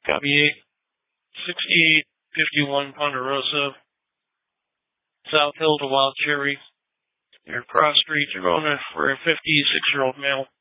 Copy 8, 6851 Ponderosa, South Hill to Wild Cherry. Near Cross Street, Verona, for a 56-year-old male.